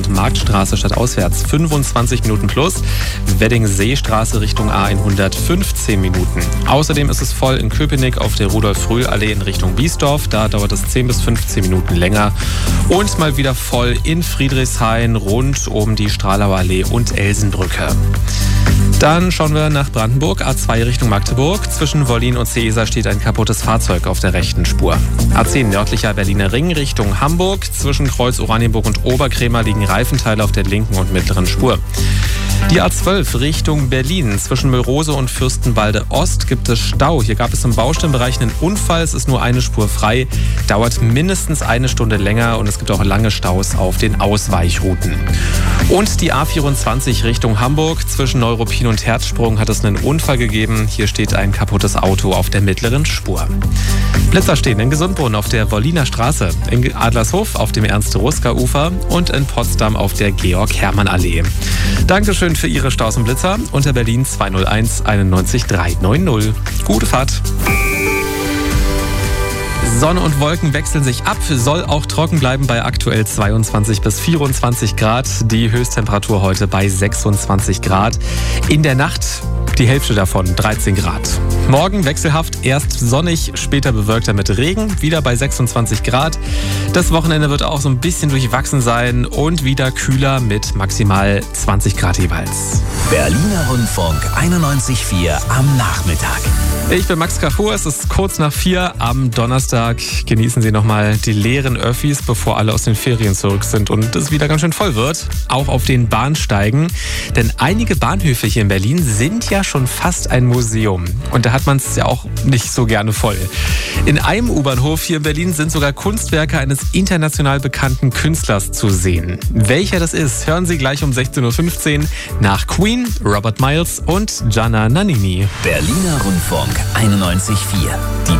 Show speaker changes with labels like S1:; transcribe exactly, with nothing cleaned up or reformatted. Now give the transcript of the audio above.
S1: und Marktstraße stadtauswärts fünfundzwanzig Minuten plus. Wedding-Seestraße Richtung A hundert fünfzehn Minuten. Außerdem ist es voll in Köpenick auf der Rudolf-Röhl-Allee in Richtung Biesdorf. Da dauert es zehn bis fünfzehn Minuten länger. Und mal wieder voll in Friedrichshain rund um die Stralauer Allee und Elsenbrücke. Dann schauen wir nach Brandenburg, A zwei Richtung Magdeburg. Zwischen Wollin und Seeser steht ein kaputtes Fahrzeug auf der rechten Spur. A zehn nördlicher Berliner Ring Richtung Hamburg. Zwischen Kreuz Oranienburg und Oberkrämer liegen Reifenteile auf der linken und mittleren Spur. Die A zwölf Richtung Berlin. Zwischen Müllrose und Fürstenwalde Ost gibt es Stau. Hier gab es im Baustellenbereich einen Unfall. Es ist nur eine Spur frei. Dauert mindestens eine Stunde länger und es gibt auch lange Staus auf den Ausweichrouten. Und die A vierundzwanzig Richtung Hamburg. Zwischen Neuruppin und Herzsprung hat es einen Unfall gegeben. Hier steht ein kaputtes Auto auf der mittleren Spur. Blitzer stehen in Gesundbrunn auf der Wolliner Straße, in Adlershof auf dem Ernst-Ruska-Ufer und in Potsdam auf der Georg-Hermann-Allee. Dankeschön für Ihre Staus und Blitzer unter Berlin zwei null eins einundneunzig dreihundertneunzig. Gute Fahrt. Sonne und Wolken wechseln sich ab, soll auch trocken bleiben bei aktuell zweiundzwanzig bis vierundzwanzig Grad. Die Höchsttemperatur heute bei sechsundzwanzig Grad. In der Nacht die Hälfte davon, dreizehn Grad. Morgen wechselhaft, erst sonnig, später bewölkter mit Regen, wieder bei sechsundzwanzig Grad. Das Wochenende wird auch so ein bisschen durchwachsen sein und wieder kühler mit maximal zwanzig Grad jeweils.
S2: Berliner Rundfunk einundneunzig Komma vier am Nachmittag.
S1: Ich bin Max Carrefour, es ist kurz nach vier am Donnerstag. Genießen Sie nochmal die leeren Öffis, bevor alle aus den Ferien zurück sind und es wieder ganz schön voll wird. Auch auf den Bahnsteigen. Denn einige Bahnhöfe hier in Berlin sind ja schon fast ein Museum. Und da hat man es ja auch nicht so gerne voll. In einem U-Bahnhof hier in Berlin sind sogar Kunstwerke eines international bekannten Künstlers zu sehen. Welcher das ist, hören Sie gleich um sechzehn Uhr fünfzehn nach Queen, Robert Miles und Gianna Nannini.
S2: Berliner Rundfunk einundneunzig Komma vier. Die